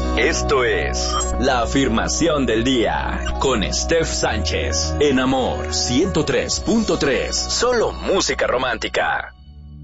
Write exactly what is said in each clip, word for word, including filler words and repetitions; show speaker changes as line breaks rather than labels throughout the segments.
Esto es La Afirmación del Día con Steph Sánchez en Amor ciento tres punto tres. Solo música romántica.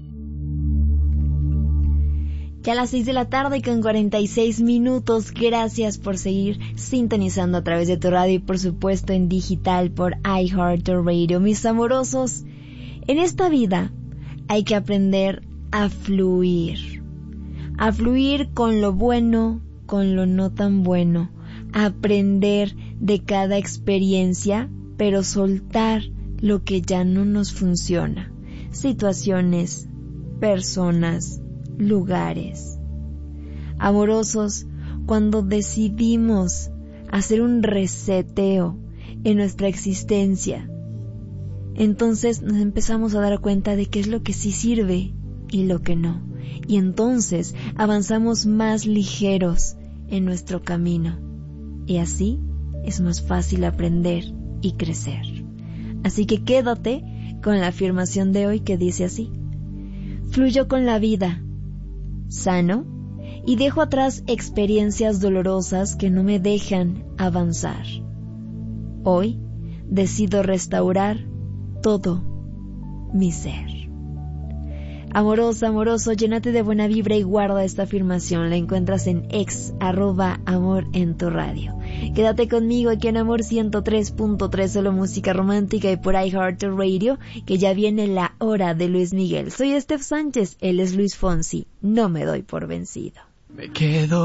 Ya a las seis de la tarde con cuarenta y seis minutos. Gracias por seguir sintonizando a través de tu radio y por supuesto en digital por iHeartRadio. Mis amorosos, en esta vida hay que aprender a fluir. A fluir con lo bueno, con lo no tan bueno, aprender de cada experiencia, pero soltar lo que ya no nos funciona, situaciones, personas, lugares. Amorosos, cuando decidimos hacer un reseteo en nuestra existencia, entonces nos empezamos a dar cuenta de qué es lo que sí sirve y lo que no. Y entonces avanzamos más ligeros en nuestro camino. Y así es más fácil aprender y crecer. Así que quédate con la afirmación de hoy que dice así: fluyo con la vida, sano, y dejo atrás experiencias dolorosas que no me dejan avanzar. Hoy decido restaurar todo mi ser. Amorosa, amoroso, llénate de buena vibra y guarda esta afirmación. La encuentras en ex, arroba amor en tu radio. Quédate conmigo aquí en Amor ciento tres punto tres, solo música romántica, y por iHeartRadio, que ya viene la hora de Luis Miguel. Soy Steph Sánchez, él es Luis Fonsi. No me doy por vencido.
Me quedo